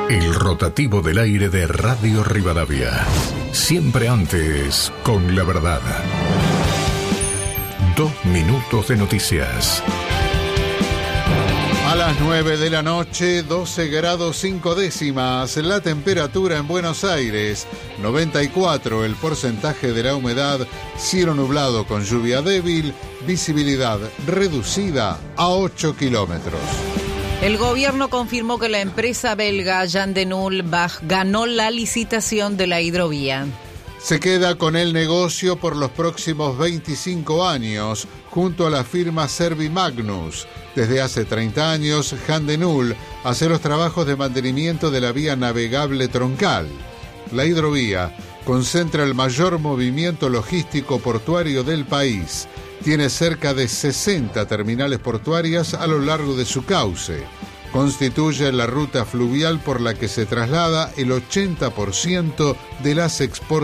El rotativo del aire de Radio Rivadavia. Siempre antes, con la verdad. 2 minutos de noticias. A las 9 de la noche, 12 grados 5 décimas, la temperatura en Buenos Aires, 94 el porcentaje de la humedad, cielo nublado con lluvia débil, visibilidad reducida a 8 kilómetros. El gobierno confirmó que la empresa belga Jan de Nulbach ganó la licitación de la hidrovía. Se queda con el negocio por los próximos 25 años, junto a la firma Servimagnus. Desde hace 30 años, Jan de Nul hace los trabajos de mantenimiento de la vía navegable troncal. La hidrovía concentra el mayor movimiento logístico portuario del país. Tiene cerca de 60 terminales portuarias a lo largo de su cauce. Constituye la ruta fluvial por la que se traslada el 80% de las exportaciones